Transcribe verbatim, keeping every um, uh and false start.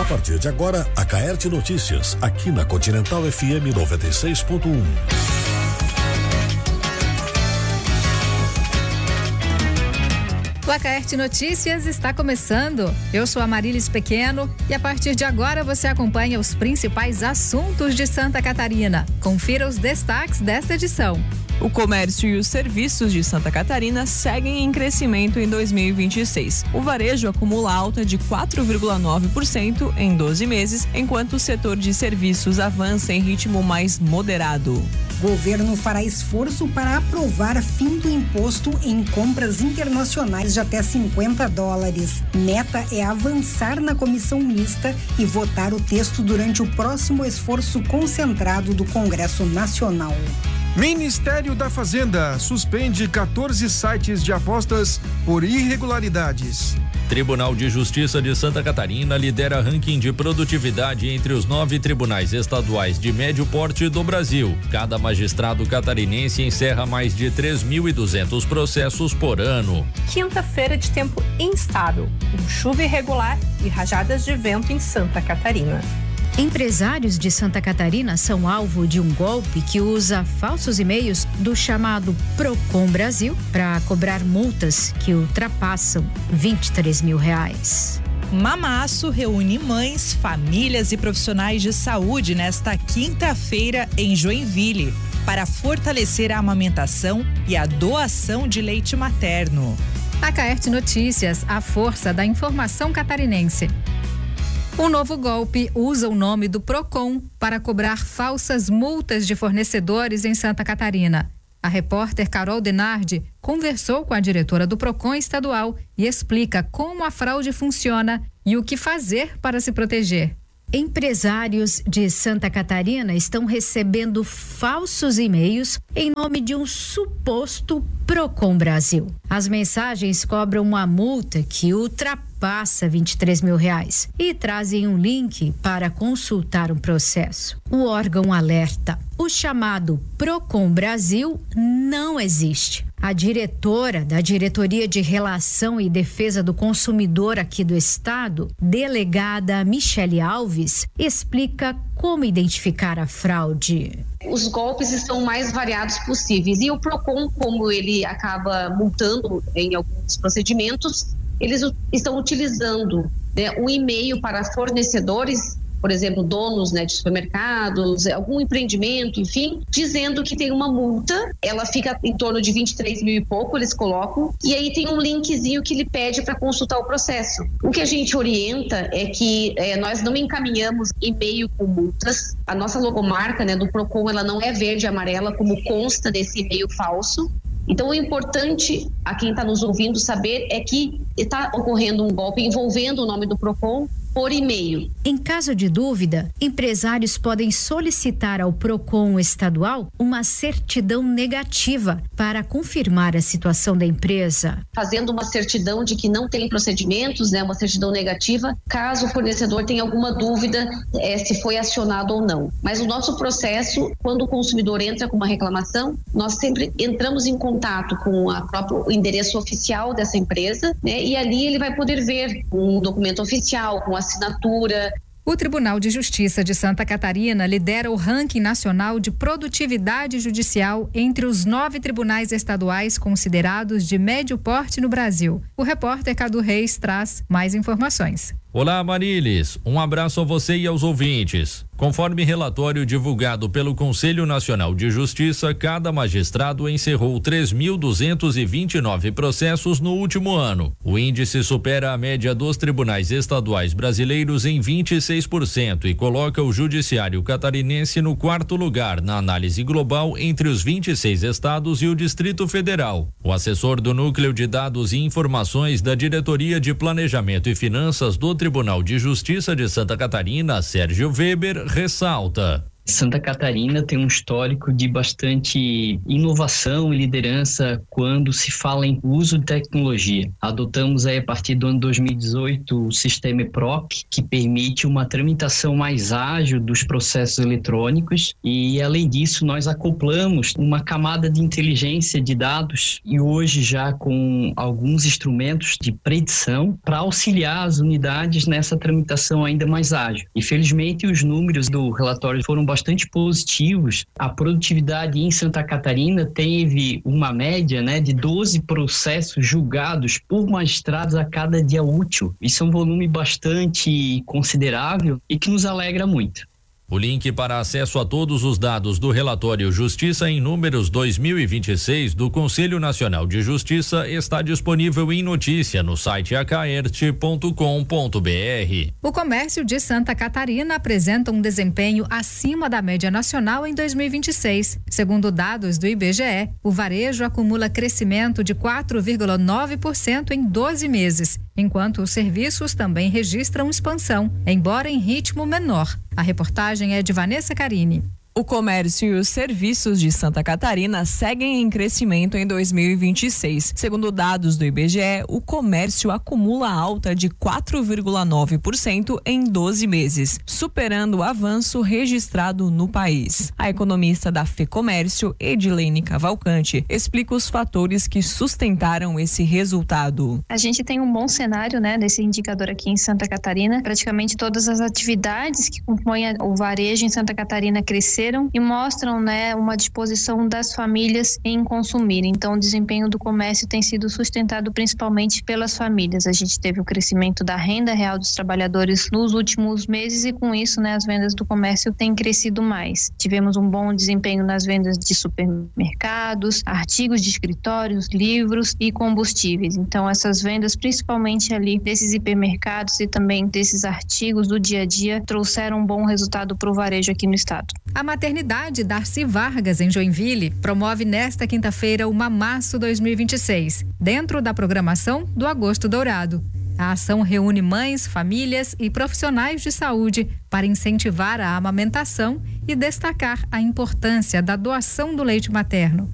partir de agora, a Caerte Notícias, aqui na Continental F M noventa e seis ponto um. O Acaerte Notícias está começando. Eu sou a Marílis Pequeno e a partir de agora você acompanha os principais assuntos de Santa Catarina. Confira os destaques desta edição. O comércio e os serviços de Santa Catarina seguem em crescimento em dois mil e vinte e seis. O varejo acumula alta de quatro vírgula nove por cento em doze meses, enquanto o setor de serviços avança em ritmo mais moderado. Governo fará esforço para aprovar fim do imposto em compras internacionais de até cinquenta dólares. Meta é avançar na comissão mista e votar o texto durante o próximo esforço concentrado do Congresso Nacional. Ministério da Fazenda suspende quatorze sites de apostas por irregularidades. Tribunal de Justiça de Santa Catarina lidera ranking de produtividade entre os nove tribunais estaduais de médio porte do Brasil. Cada magistrado catarinense encerra mais de três mil e duzentos processos por ano. Quinta-feira de tempo instável, com chuva irregular e rajadas de vento em Santa Catarina. Empresários de Santa Catarina são alvo de um golpe que usa falsos e-mails do chamado Procon Brasil para cobrar multas que ultrapassam vinte e três mil reais. Mamaço reúne mães, famílias e profissionais de saúde nesta quinta-feira em Joinville para fortalecer a amamentação e a doação de leite materno. A Caerte Notícias, a força da informação catarinense. Um novo golpe usa o nome do Procon para cobrar falsas multas de fornecedores em Santa Catarina. A repórter Carol Denardi conversou com a diretora do Procon estadual e explica como a fraude funciona e o que fazer para se proteger. Empresários de Santa Catarina estão recebendo falsos e-mails em nome de um suposto Procon Brasil. As mensagens cobram uma multa que ultrapassa vinte e três mil reais e trazem um link para consultar um processo. O órgão alerta: o chamado Procon Brasil não existe. A diretora da Diretoria de Relação e Defesa do Consumidor aqui do estado, delegada Michele Alves, explica como identificar a fraude. Os golpes estão mais variados possíveis e o Procon, como ele acaba multando em alguns procedimentos, eles estão utilizando, né, o e-mail para fornecedores, por exemplo, donos, né, de supermercados, algum empreendimento, enfim, dizendo que tem uma multa, ela fica em torno de vinte e três mil e pouco, eles colocam, e aí tem um linkzinho que lhe pede para consultar o processo. O que a gente orienta é que é, nós não encaminhamos e-mail com multas, a nossa logomarca, né, do Procon, ela não é verde e amarela, como consta desse e-mail falso. Então, o importante a quem está nos ouvindo saber é que está ocorrendo um golpe envolvendo o nome do Procon por e-mail. Em caso de dúvida, empresários podem solicitar ao Procon estadual uma certidão negativa para confirmar a situação da empresa. Fazendo uma certidão de que não tem procedimentos, né, uma certidão negativa, caso o fornecedor tenha alguma dúvida é, se foi acionado ou não. Mas o nosso processo, quando o consumidor entra com uma reclamação, nós sempre entramos em contato com a próprio o endereço oficial dessa empresa, né, e ali ele vai poder ver um documento oficial, com assinatura. O Tribunal de Justiça de Santa Catarina lidera o ranking nacional de produtividade judicial entre os nove tribunais estaduais considerados de médio porte no Brasil. O repórter Cadu Reis traz mais informações. Olá, Marilis. Um abraço a você e aos ouvintes. Conforme relatório divulgado pelo Conselho Nacional de Justiça, cada magistrado encerrou três mil duzentos e vinte e nove processos no último ano. O índice supera a média dos tribunais estaduais brasileiros em vinte e seis por cento e coloca o judiciário catarinense no quarto lugar na análise global entre os vinte e seis estados e o Distrito Federal. O assessor do Núcleo de Dados e Informações da Diretoria de Planejamento e Finanças do Tribunal de Justiça de Santa Catarina, Sérgio Weber, ressalta: Santa Catarina tem um histórico de bastante inovação e liderança quando se fala em uso de tecnologia. Adotamos aí, a partir do ano dois mil e dezoito, o sistema E P R O C, que permite uma tramitação mais ágil dos processos eletrônicos, e além disso nós acoplamos uma camada de inteligência de dados, e hoje já com alguns instrumentos de predição para auxiliar as unidades nessa tramitação ainda mais ágil. E felizmente os números do relatório foram bastante bastante positivos. A produtividade em Santa Catarina teve uma média, né, de doze processos julgados por magistrados a cada dia útil. Isso é um volume bastante considerável e que nos alegra muito. O link para acesso a todos os dados do relatório Justiça em Números dois mil e vinte e seis do Conselho Nacional de Justiça está disponível em notícia no site acaerte ponto com ponto br. O comércio de Santa Catarina apresenta um desempenho acima da média nacional em dois mil e vinte e seis. Segundo dados do I B G E, o varejo acumula crescimento de quatro vírgula nove por cento em doze meses, enquanto os serviços também registram expansão, embora em ritmo menor. A reportagem é de Vanessa Carini. O comércio e os serviços de Santa Catarina seguem em crescimento em dois mil e vinte e seis. Segundo dados do I B G E, o comércio acumula alta de quatro vírgula nove por cento em doze meses, superando o avanço registrado no país. A economista da FEComércio, Edilene Cavalcante, explica os fatores que sustentaram esse resultado. A gente tem um bom cenário, né, desse indicador aqui em Santa Catarina. Praticamente todas as atividades que compõem o varejo em Santa Catarina cresceram e mostram, né, uma disposição das famílias em consumir. Então, o desempenho do comércio tem sido sustentado principalmente pelas famílias. A gente teve o crescimento da renda real dos trabalhadores nos últimos meses e, com isso, né, as vendas do comércio têm crescido mais. Tivemos um bom desempenho nas vendas de supermercados, artigos de escritórios, livros e combustíveis. Então, essas vendas, principalmente ali desses hipermercados e também desses artigos do dia a dia, trouxeram um bom resultado para o varejo aqui no estado. A maternidade Darcy Vargas, em Joinville, promove nesta quinta-feira o Mamaço dois mil e vinte e seis, dentro da programação do Agosto Dourado. A ação reúne mães, famílias e profissionais de saúde para incentivar a amamentação e destacar a importância da doação do leite materno.